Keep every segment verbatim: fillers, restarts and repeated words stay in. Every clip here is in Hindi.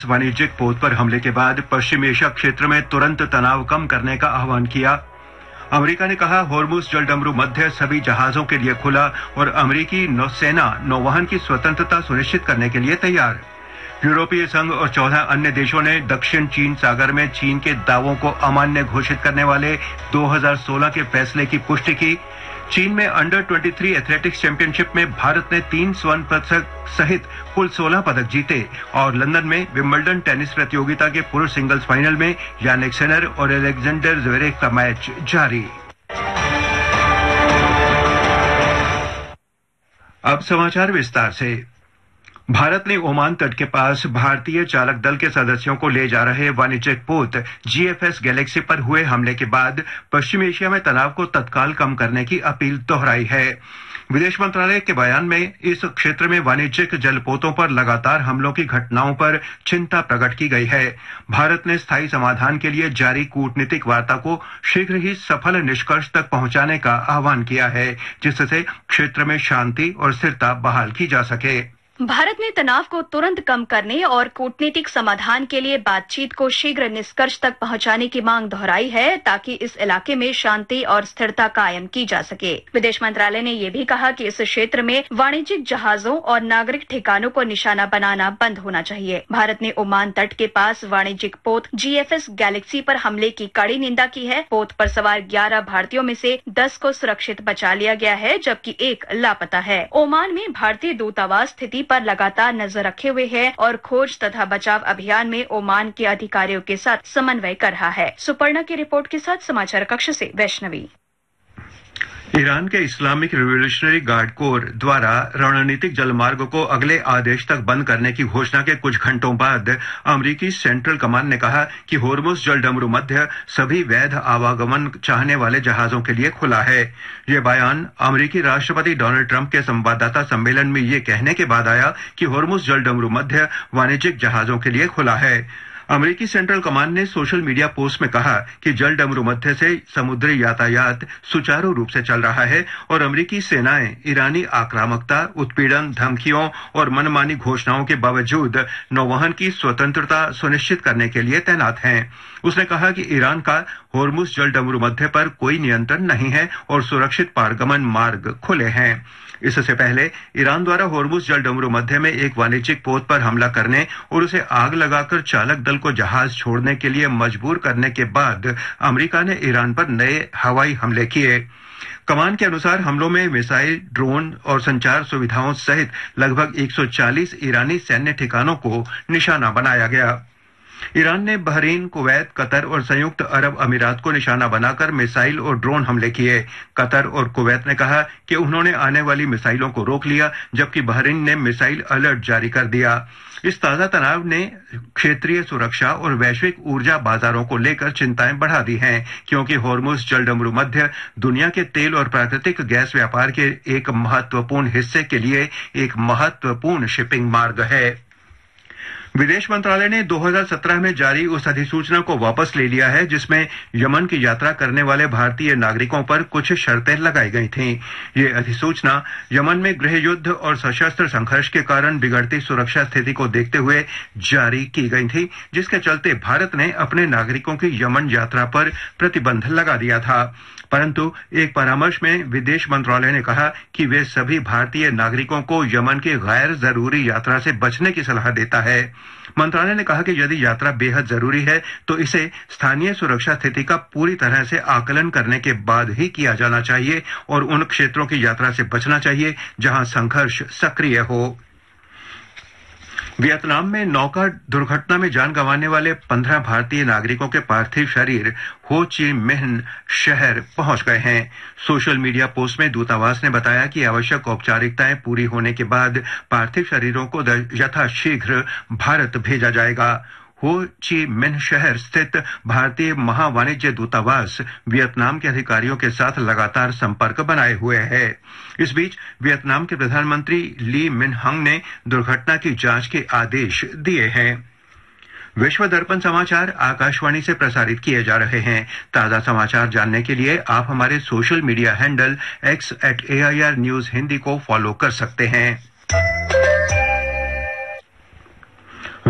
वाणिज्यिक पोत पर हमले के बाद पश्चिम एशिया क्षेत्र में तुरंत तनाव कम करने का आह्वान किया। अमेरिका ने कहा होर्मुज जलडमरू मध्य सभी जहाजों के लिए खुला और अमेरिकी नौसेना नौवहन की स्वतंत्रता सुनिश्चित करने के लिए तैयार। यूरोपीय संघ और चौदह अन्य देशों ने दक्षिण चीन सागर में चीन के दावों को अमान्य घोषित करने वाले दो हज़ार सोलह के फैसले की पुष्टि की। चीन में अंडर तेईस एथलेटिक्स चैंपियनशिप में भारत ने तीन स्वर्ण पदक सहित कुल सोलह पदक जीते और लंदन में विंबलडन टेनिस प्रतियोगिता के पुरुष सिंगल्स फाइनल में यानिक सिनर और अलेक्जेंडर ज़्वेरेव का मैच जारी। अब समाचार विस्तार से। भारत ने ओमान तट के पास भारतीय चालक दल के सदस्यों को ले जा रहे वाणिज्यिक पोत जीएफएस गैलेक्सी पर हुए हमले के बाद पश्चिम एशिया में तनाव को तत्काल कम करने की अपील दोहराई है। विदेश मंत्रालय के बयान में इस क्षेत्र में वाणिज्यिक जलपोतों पर लगातार हमलों की घटनाओं पर चिंता प्रकट की गई है। भारत ने स्थायी समाधान के लिए जारी कूटनीतिक वार्ता को शीघ्र ही सफल निष्कर्ष तक पहुंचाने का आह्वान किया है, जिससे क्षेत्र में शांति और स्थिरता बहाल की जा सके। भारत ने तनाव को तुरंत कम करने और कूटनीतिक समाधान के लिए बातचीत को शीघ्र निष्कर्ष तक पहुंचाने की मांग दोहराई है, ताकि इस इलाके में शांति और स्थिरता कायम की जा सके। विदेश मंत्रालय ने यह भी कहा कि इस क्षेत्र में वाणिज्यिक जहाजों और नागरिक ठिकानों को निशाना बनाना बंद होना चाहिए। भारत ने ओमान तट के पास वाणिज्यिक पोत जीएफएस गैलेक्सी पर हमले की कड़ी निंदा की है। पोत पर सवार ग्यारह भारतीयों में से दस को सुरक्षित बचा लिया गया है, जबकि एक लापता है। ओमान में भारतीय दूतावास स्थिति पर लगातार नजर रखे हुए है और खोज तथा बचाव अभियान में ओमान के अधिकारियों के साथ समन्वय कर रहा है। सुपर्णा की रिपोर्ट के साथ समाचार कक्ष से वैष्णवी। ईरान के इस्लामिक रिवोल्यूशनरी गार्ड कोर द्वारा रणनीतिक जलमार्ग को अगले आदेश तक बंद करने की घोषणा के कुछ घंटों बाद अमेरिकी सेंट्रल कमांड ने कहा कि होर्मुज जलडमरू मध्य सभी वैध आवागमन चाहने वाले जहाजों के लिए खुला है। ये बयान अमेरिकी राष्ट्रपति डोनाल्ड ट्रंप के संवाददाता सम्मेलन में ये कहने के बाद आया कि होर्मुज जलडमरू मध्य वाणिज्यिक जहाजों के लिए खुला है। अमेरिकी सेंट्रल कमांड ने सोशल मीडिया पोस्ट में कहा कि जलडमरू मध्य से समुद्री यातायात सुचारू रूप से चल रहा है और अमेरिकी सेनाएं ईरानी आक्रामकता, उत्पीड़न, धमकियों और मनमानी घोषणाओं के बावजूद नौवहन की स्वतंत्रता सुनिश्चित करने के लिए तैनात हैं। उसने कहा कि ईरान का होर्मुज जलडमरू मध्य पर कोई नियंत्रण नहीं है और सुरक्षित पारगमन मार्ग खुले हैं। इससे पहले ईरान द्वारा होर्मुज जलडमरू मध्य में एक वाणिज्यिक पोत पर हमला करने और उसे आग लगाकर चालक दल को जहाज छोड़ने के लिए मजबूर करने के बाद अमेरिका ने ईरान पर नए हवाई हमले किए। कमान के अनुसार हमलों में मिसाइल, ड्रोन और संचार सुविधाओं सहित लगभग एक सौ चालीस ईरानी सैन्य ठिकानों को निशाना बनाया गया। ईरान ने बहरीन, कुवैत, कतर और संयुक्त अरब अमीरात को निशाना बनाकर मिसाइल और ड्रोन हमले किए। कतर और कुवैत ने कहा कि उन्होंने आने वाली मिसाइलों को रोक लिया, जबकि बहरीन ने मिसाइल अलर्ट जारी कर दिया। इस ताजा तनाव ने क्षेत्रीय सुरक्षा और वैश्विक ऊर्जा बाजारों को लेकर चिंताएं बढ़ा दी हैं, क्योंकि होर्मुज जलडमरू मध्य दुनिया के तेल और प्राकृतिक गैस व्यापार के एक महत्वपूर्ण हिस्से के लिए एक महत्वपूर्ण शिपिंग मार्ग है। विदेश मंत्रालय ने दो हज़ार सत्रह में जारी उस अधिसूचना को वापस ले लिया है जिसमें यमन की यात्रा करने वाले भारतीय नागरिकों पर कुछ शर्तें लगाई गई थीं। ये अधिसूचना यमन में गृह युद्ध और सशस्त्र संघर्ष के कारण बिगड़ती सुरक्षा स्थिति को देखते हुए जारी की गई थी, जिसके चलते भारत ने अपने नागरिकों की यमन यात्रा पर प्रतिबंध लगा दिया था। परंतु एक परामर्श में विदेश मंत्रालय ने कहा कि वे सभी भारतीय नागरिकों को यमन की गैर जरूरी यात्रा से बचने की सलाह देता है। मंत्रालय ने कहा कि यदि यात्रा बेहद जरूरी है तो इसे स्थानीय सुरक्षा स्थिति का पूरी तरह से आकलन करने के बाद ही किया जाना चाहिए और उन क्षेत्रों की यात्रा से बचना चाहिए जहां संघर्ष सक्रिय हो। वियतनाम में नौका दुर्घटना में जान गंवाने वाले पंद्रह भारतीय नागरिकों के पार्थिव शरीर हो ची मिन्ह शहर पहुंच गए हैं। सोशल मीडिया पोस्ट में दूतावास ने बताया कि आवश्यक औपचारिकताएं पूरी होने के बाद पार्थिव शरीरों को यथाशीघ्र भारत भेजा जाएगा। हो ची मिन्ह शहर स्थित भारतीय महावाणिज्य दूतावास वियतनाम के अधिकारियों के साथ लगातार संपर्क बनाए हुए है। इस बीच वियतनाम के प्रधानमंत्री ली मिन हंग ने दुर्घटना की जांच के आदेश दिए हैं। विश्व दर्पण समाचार आकाशवाणी से प्रसारित किए जा रहे हैं। ताजा समाचार जानने के लिए आप हमारे social media handle x eight A I R news Hindi को फॉलो कर सकते हैं।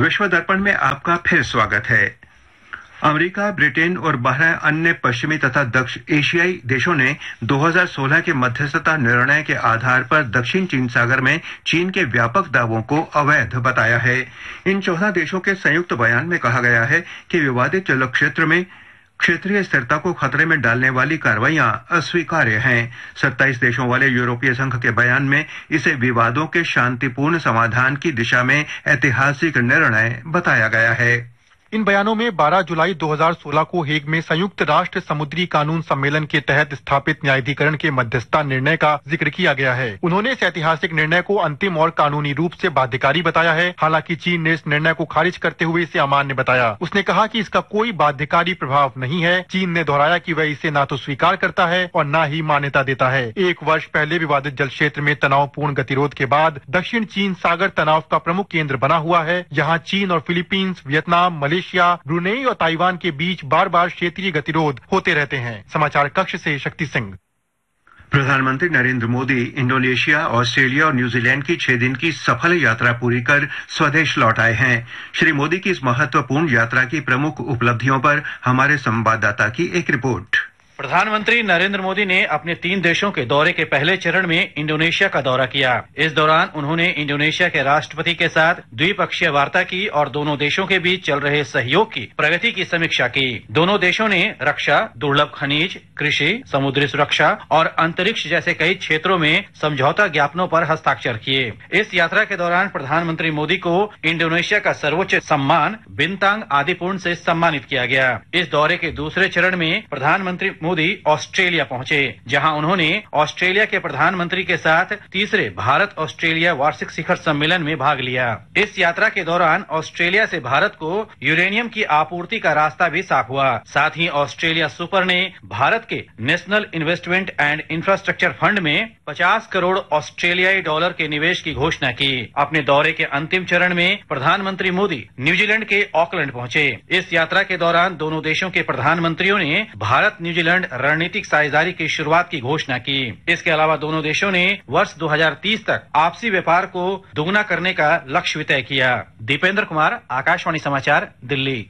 विश्व दर्पण में आपका फिर स्वागत है। अमेरिका, ब्रिटेन और बारह अन्य पश्चिमी तथा दक्षिण एशियाई देशों ने दो हज़ार सोलह के मध्यस्थता निर्णय के आधार पर दक्षिण चीन सागर में चीन के व्यापक दावों को अवैध बताया है। इन चौदह देशों के संयुक्त बयान में कहा गया है कि विवादित जल क्षेत्र में क्षेत्रीय स्थिरता को खतरे में डालने वाली कार्रवाइयां अस्वीकार्य हैं। सत्ताईस देशों वाले यूरोपीय संघ के बयान में इसे विवादों के शांतिपूर्ण समाधान की दिशा में ऐतिहासिक निर्णय बताया गया है। इन बयानों में बारह जुलाई दो हज़ार सोलह को हेग में संयुक्त राष्ट्र समुद्री कानून सम्मेलन के तहत स्थापित न्यायाधिकरण के मध्यस्थता निर्णय का जिक्र किया गया है। उन्होंने इस ऐतिहासिक निर्णय को अंतिम और कानूनी रूप से बाध्यकारी बताया है। हालांकि चीन ने इस निर्णय को खारिज करते हुए इसे अमान्य बताया। उसने कहा कि इसका कोई बाध्यकारी प्रभाव नहीं है। चीन ने दोहराया कि वह इसे न तो स्वीकार करता है और न ही मान्यता देता है। एक वर्ष पहले विवादित जल क्षेत्र में तनावपूर्ण गतिरोध के बाद दक्षिण चीन सागर तनाव का प्रमुख केंद्र बना हुआ है। यहाँ चीन और फिलीपींस, वियतनाम, मलेशिया, ब्रुनेई और ताइवान के बीच बार बार क्षेत्रीय गतिरोध होते रहते हैं। समाचार कक्ष से शक्ति सिंह। प्रधानमंत्री नरेंद्र मोदी इंडोनेशिया, ऑस्ट्रेलिया और न्यूजीलैंड की छह दिन की सफल यात्रा पूरी कर स्वदेश लौट आए हैं। श्री मोदी की इस महत्वपूर्ण यात्रा की प्रमुख उपलब्धियों पर हमारे संवाददाता की एक रिपोर्ट। प्रधानमंत्री नरेंद्र मोदी ने अपने तीन देशों के दौरे के पहले चरण में इंडोनेशिया का दौरा किया। इस दौरान उन्होंने इंडोनेशिया के राष्ट्रपति के साथ द्विपक्षीय वार्ता की और दोनों देशों के बीच चल रहे सहयोग की प्रगति की समीक्षा की। दोनों देशों ने रक्षा, दुर्लभ खनिज, कृषि, समुद्री सुरक्षा और अंतरिक्ष जैसे कई क्षेत्रों में समझौता ज्ञापनों पर हस्ताक्षर किए। इस यात्रा के दौरान प्रधानमंत्री मोदी को इंडोनेशिया का सर्वोच्च सम्मान बिंतांग आदिपूर्ण से सम्मानित किया गया। इस दौरे के दूसरे चरण में प्रधानमंत्री मोदी ऑस्ट्रेलिया पहुंचे, जहां उन्होंने ऑस्ट्रेलिया के प्रधानमंत्री के साथ तीसरे भारत ऑस्ट्रेलिया वार्षिक शिखर सम्मेलन में भाग लिया। इस यात्रा के दौरान ऑस्ट्रेलिया से भारत को यूरेनियम की आपूर्ति का रास्ता भी साफ हुआ। साथ ही ऑस्ट्रेलिया सुपर ने भारत के national investment and infrastructure fund में पचास करोड़ ऑस्ट्रेलियाई डॉलर के निवेश की घोषणा की। अपने दौरे के अंतिम चरण में प्रधानमंत्री मोदी न्यूजीलैंड के ऑकलैंड पहुंचे। इस यात्रा के दौरान दोनों देशों के प्रधानमंत्रियों ने भारत न्यूजीलैंड रणनीतिक साझेदारी की शुरुआत की घोषणा की। इसके अलावा दोनों देशों ने वर्ष दो हज़ार तीस तक आपसी व्यापार को दोगुना करने का लक्ष्य भी तय किया। दीपेंद्र कुमार, आकाशवाणी समाचार, दिल्ली।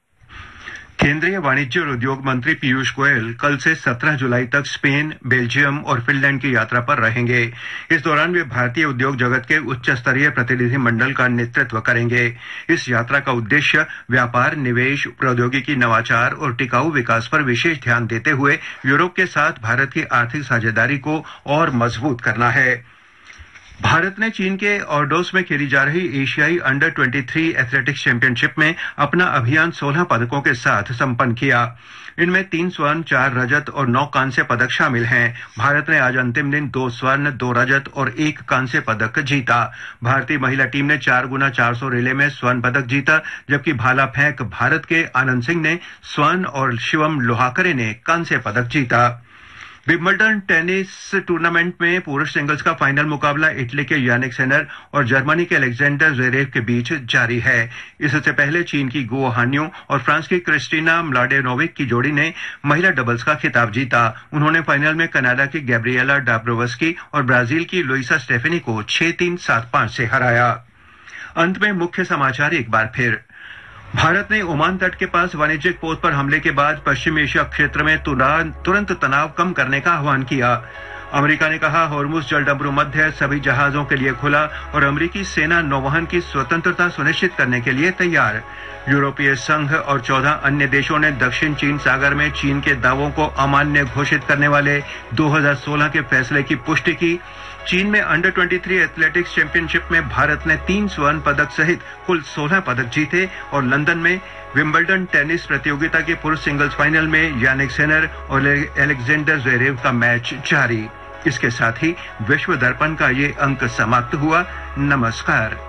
केंद्रीय वाणिज्य और उद्योग मंत्री पीयूष गोयल कल से सत्रह जुलाई तक स्पेन, बेल्जियम और फिनलैंड की यात्रा पर रहेंगे। इस दौरान वे भारतीय उद्योग जगत के उच्च स्तरीय प्रतिनिधि मंडल का नेतृत्व करेंगे। इस यात्रा का उद्देश्य व्यापार, निवेश, प्रौद्योगिकी, नवाचार और टिकाऊ विकास पर विशेष ध्यान देते हुए यूरोप के साथ भारत की आर्थिक साझेदारी को और मजबूत करना है। भारत ने चीन के ऑर्डोस में खेली जा रही एशियाई अंडर तेईस एथलेटिक्स चैंपियनशिप में अपना अभियान सोलह पदकों के साथ संपन्न किया। इनमें तीन स्वर्ण, चार रजत और नौ कांस्य पदक शामिल हैं। भारत ने आज अंतिम दिन दो स्वर्ण, दो रजत और एक कांस्य पदक जीता। भारतीय महिला टीम ने चार गुना चार सौ रिले में स्वर्ण पदक जीता, जबकि भाला फेंक भारत के आनंद सिंह ने स्वर्ण और शिवम लोहाकरे ने कांस्य पदक जीता। विंबलडन टेनिस टूर्नामेंट में पुरुष सिंगल्स का फाइनल मुकाबला इटली के यानिक सिनर और जर्मनी के अलेक्जेंडर ज़वेरेव के बीच जारी है। इससे पहले चीन की गुओ हान्यू और फ्रांस की क्रिस्टीना म्लाडेनोविक की जोड़ी ने महिला डबल्स का खिताब जीता। उन्होंने फाइनल में कनाडा की गैब्रिएला डाब्रोवस्की और ब्राजील की लुइसा स्टेफेनी को छह तीन, सात पांच से हराया। अंत में मुख्य समाचार एक बार फिर। भारत ने ओमान तट के पास वाणिज्यिक पोत पर हमले के बाद पश्चिम एशिया क्षेत्र में तुरंत तनाव कम करने का आह्वान किया। अमेरिका ने कहा होर्मुज जलडमरू मध्य सभी जहाजों के लिए खुला और अमेरिकी सेना नौवहन की स्वतंत्रता सुनिश्चित करने के लिए तैयार। यूरोपीय संघ और चौदह अन्य देशों ने दक्षिण चीन सागर में चीन के दावों को अमान्य घोषित करने वाले दो हज़ार सोलह के फैसले की पुष्टि की। चीन में अंडर तेईस एथलेटिक्स चैंपियनशिप में भारत ने तीन स्वर्ण पदक सहित कुल सोलह पदक जीते और लंदन में विंबलडन टेनिस प्रतियोगिता के पुरुष सिंगल्स फाइनल में यानिक सिनर और अलेक्जेंडर ज़वेरेव का मैच जारी। इसके साथ ही विश्व दर्पण का ये अंक समाप्त हुआ। नमस्कार।